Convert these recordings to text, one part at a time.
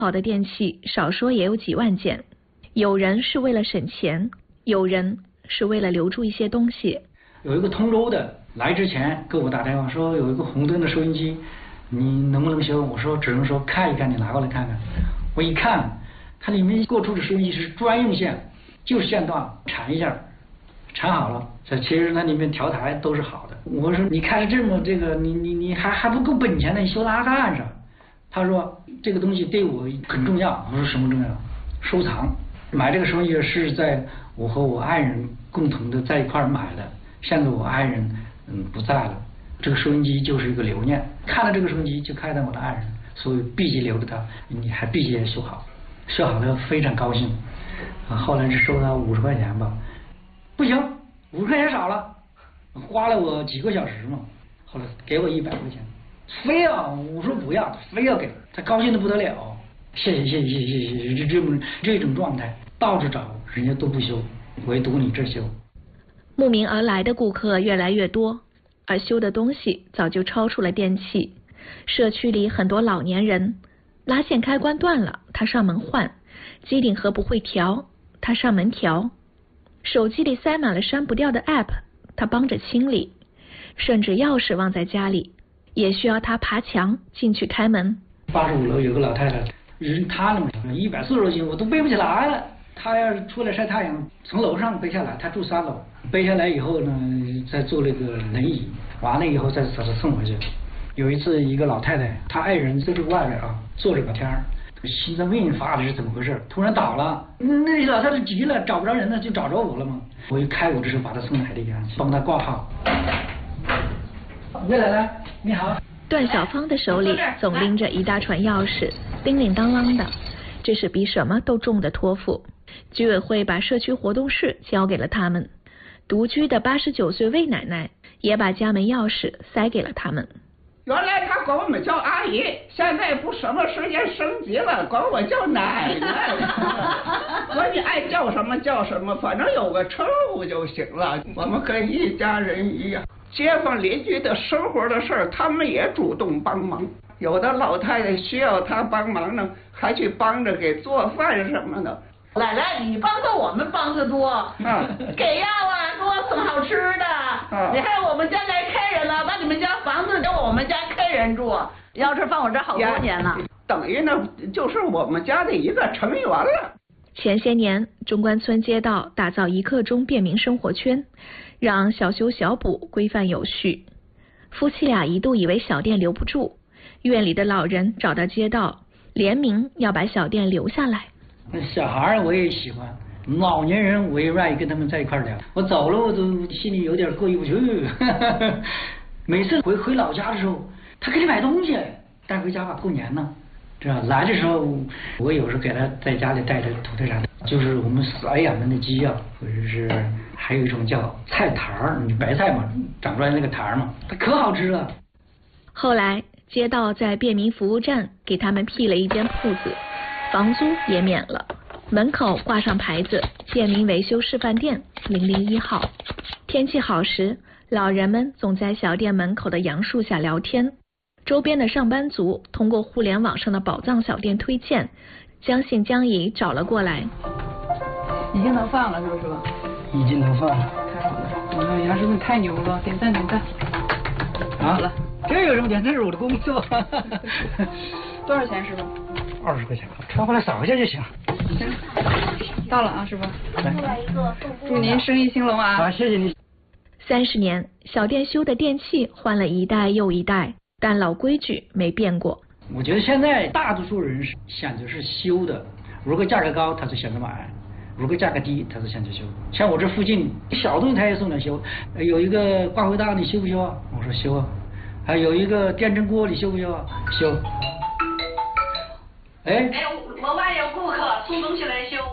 好的电器少说也有几万件，有人是为了省钱，有人是为了留住一些东西。 有一个通州的来之前给我打电话说有一个红灯的收音机，你能不能修？我说只能说看一看，你拿过来看看。我一看，它里面过出的收音机是专用线，就是线段缠一下，缠好了。其实它里面调台都是好的。我说你看这么这个，你还不够本钱呢，你修它干啥？他说这个东西对我很重要。我说什么重要？收藏。买这个收音机是在我和我爱人共同的在一块买的。现在我爱人不在了，这个收音机就是一个留念。看了这个收音机就看到我的爱人，所以必须留着它，你还必须修好。修好了非常高兴。后来是收他50块钱吧，不行，50块钱少了，花了我几个小时嘛。后来给我100块钱。非要我说不要，非要给他，高兴的不得了。谢谢，这种状态到处找人家都不修，唯独你这修。 慕名而来的顾客越来越多，而修的东西早就超出了电器。社区里很多老年人，拉线开关断了，他上门换；机顶盒不会调，他上门调；手机里塞满了删不掉的 app， 他帮着清理；甚至钥匙忘在家里，也需要他爬墙进去开门。 85楼有个老太太，人她那么140多斤，我都背不起来了。她要是出来晒太阳，从楼上背下来，她住3楼，背下来以后呢，再坐那个轮椅，完了以后再把她送回去。有一次，一个老太太，她爱人在这个外边啊，坐着聊天，心脏病发的是怎么回事？突然倒了，那老太太急了，找不着人了，就找着我了嘛。我一开我这时候把她送到海地家，帮她挂号。岳奶奶，你好。 段小芳的手里总拎着一大串钥匙，叮铃当啷的，这是比什么都重的托付。居委会把社区活动室交给了他们，独居的89岁魏奶奶也把家门钥匙塞给了他们。 原来他管我们叫阿姨，现在不什么时间升级了，管我叫奶奶。说你爱叫什么叫什么，反正有个称呼就行了。我们跟一家人一样，街坊邻居的生活的事儿，他们也主动帮忙。有的老太太需要他帮忙呢，还去帮着给做饭什么的。 奶奶，你帮的我们帮的多，给药啊，给我送好吃的。你看我们家来客人了，把你们家房子给我们家客人住，钥匙放我这好多年了， 等于呢就是我们家的一个成员了。 前些年，中关村街道打造1刻钟便民生活圈，让小修小补规范有序。夫妻俩一度以为小店留不住，院里的老人找到街道，联名要把小店留下来。 小孩我也喜欢，老年人我也愿意跟他们在一块聊。我走了我都心里有点过意不去。每次回老家的时候，他给你买东西带回家吧，过年呢，这样来的时候我有时候给他在家里带着土特产，就是我们饲养的那鸡啊，或者是还有一种叫菜坛儿，白菜嘛，长出来那个坛儿嘛，它可好吃了。 后来街道在便民服务站给他们辟了一间铺子，房租也免了，门口挂上牌子，便民维修示范店001号。天气好时，老人们总在小店门口的杨树下聊天，周边的上班族通过互联网上的宝藏小店推荐，将信将疑找了过来。 已经能放了是不是吧？ 已经能放了。 太好了，我们杨师傅太牛了，点赞点赞。 好了，这有什么点？这是我的工作。 多少钱师傅 ？20块钱，穿回来扫一下就行。 行，到了啊，师傅。 来， 祝您生意兴隆啊！ 好，谢谢你。 30年，小店修的电器换了一代又一代，但老规矩没变过。 我觉得现在大多数人选择是修的，如果价格高，他就选择买；如果价格低，他就选择修。像我这附近小东西他也送来修，有一个挂回大你修不修啊？我说修啊。还有一个电蒸锅你修不修啊？修。哎， 我外有顾客送东西来修。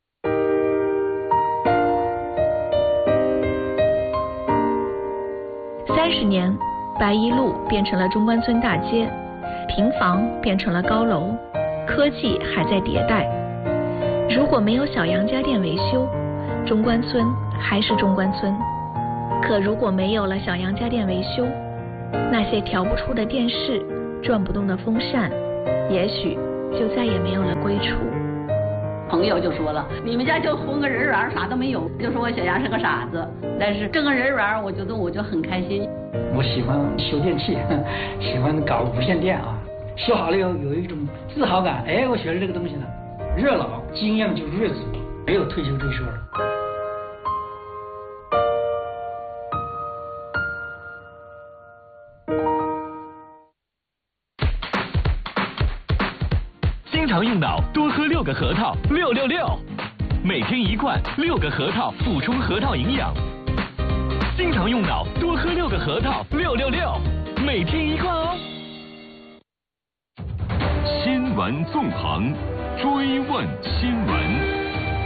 30年，白一路变成了中关村大街，平房变成了高楼，科技还在迭代。如果没有小杨家电维修，中关村还是中关村。可如果没有了小杨家电维修，那些调不出的电视，转不动的风扇，也许就再也没有了归处。 朋友就说了，你们家就混个人缘，啥都没有，就说我小杨是个傻子。但是这个人缘，我觉得我就很开心。 我喜欢修电器，喜欢搞无线电啊，修好了有一种自豪感。哎，我学了这个东西呢，热闹经验就日子，没有退休这一说了。 经常用脑，多喝6个核桃，666，每天1罐，6个核桃补充核桃营养。经常用脑，多喝6个核桃，666，每天1罐哦。新闻纵横，追问新闻。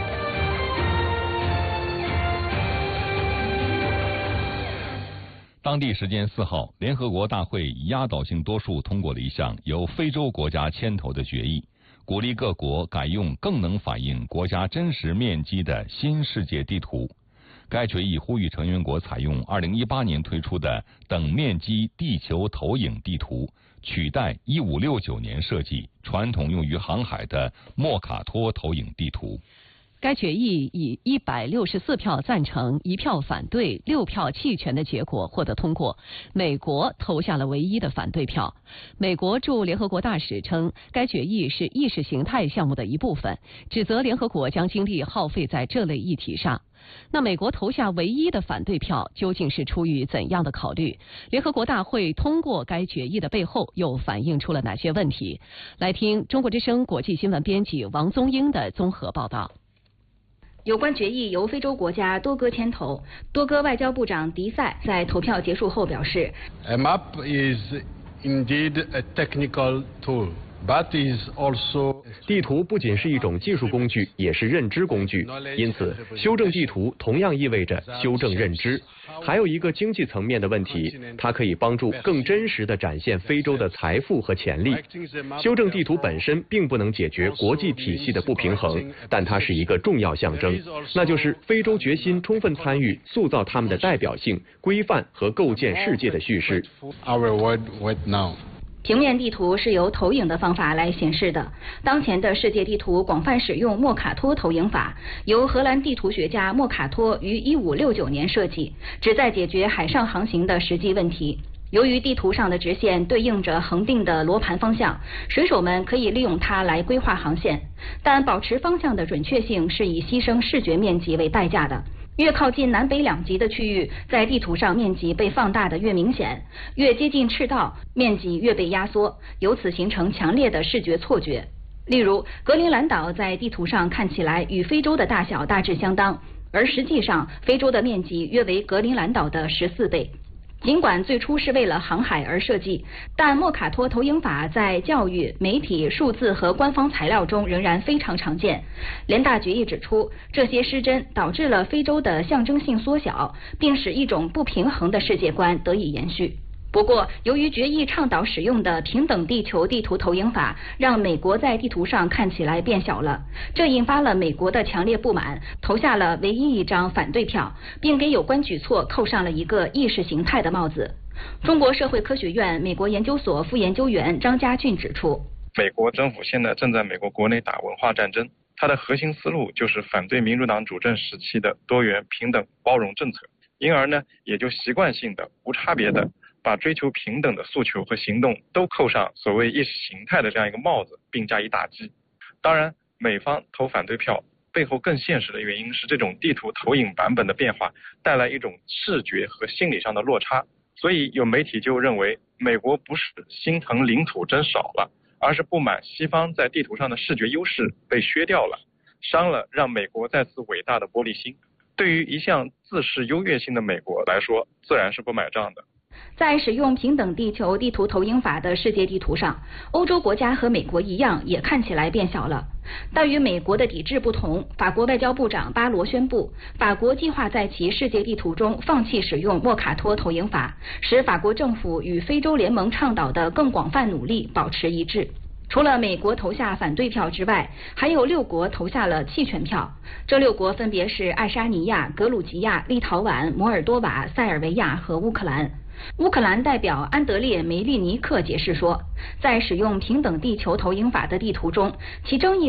当地时间4号，联合国大会以压倒性多数通过了一项由非洲国家牵头的决议，鼓励各国改用更能反映国家真实面积的新世界地图。该决议呼吁成员国采用2018年推出的等面积地球投影地图，取代1569年设计、传统用于航海的莫卡托投影地图。 该决议以164票赞成、1票反对、6票弃权的结果获得通过。美国投下了唯一的反对票。美国驻联合国大使称，该决议是意识形态项目的一部分，指责联合国将精力耗费在这类议题上。那美国投下唯一的反对票，究竟是出于怎样的考虑？联合国大会通过该决议的背后又反映出了哪些问题？来听中国之声国际新闻编辑王宗英的综合报道。 有关决议由非洲国家多哥牵头，多哥外交部长迪塞在投票结束后表示 A map is indeed a technical tool. But is also 地图不仅是一种技术工具，也是认知工具。因此，修正地图同样意味着修正认知。还有一个经济层面的问题，它可以帮助更真实地展现非洲的财富和潜力。修正地图本身并不能解决国际体系的不平衡，但它是一个重要象征，那就是非洲决心充分参与塑造他们的代表性、规范和构建世界的叙事。 平面地图是由投影的方法来显示的。当前的世界地图广泛使用莫卡托投影法，由荷兰地图学家莫卡托于1569年设计，旨在解决海上航行的实际问题。由于地图上的直线对应着恒定的罗盘方向，水手们可以利用它来规划航线，但保持方向的准确性是以牺牲视觉面积为代价的。越靠近南北两极的区域，在地图上面积被放大的越明显，越接近赤道，面积越被压缩，由此形成强烈的视觉错觉。例如，格陵兰岛在地图上看起来与非洲的大小大致相当，而实际上非洲的面积约为格陵兰岛的14倍。尽管最初是为了航海而设计，但莫卡托投影法在教育、媒体、数字和官方材料中仍然非常常见。联大决议指出，这些失真导致了非洲的象征性缩小，并使一种不平衡的世界观得以延续。不过，由于决议倡导使用的平等地球地图投影法，让美国在地图上看起来变小了，这引发了美国的强烈不满，投下了唯一一张反对票，并给有关举措扣上了一个意识形态的帽子。中国社会科学院美国研究所副研究员张家俊指出， 美国政府现在正在美国国内打文化战争，它的核心思路就是反对民主党主政时期的多元、平等、包容政策，因而呢，也就习惯性的、无差别的把追求平等的诉求和行动都扣上所谓意识形态的这样一个帽子，并加以打击。当然，美方投反对票背后更现实的原因是这种地图投影版本的变化带来一种视觉和心理上的落差。所以有媒体就认为，美国不是心疼领土真少了，而是不满西方在地图上的视觉优势被削掉了，伤了让美国再次伟大的玻璃心。对于一向自视优越性的美国来说，自然是不买账的。 在使用平等地球地图投影法的世界地图上，欧洲国家和美国一样也看起来变小了。但与美国的抵制不同，法国外交部长巴罗宣布，法国计划在其世界地图中放弃使用莫卡托投影法，使法国政府与非洲联盟倡导的更广泛努力保持一致。除了美国投下反对票之外，还有6国投下了弃权票。这6国分别是爱沙尼亚、格鲁吉亚、立陶宛、摩尔多瓦、塞尔维亚和乌克兰。 乌克兰代表安德烈·梅利尼克解释说，在使用平等地球投影法的地图中，其争议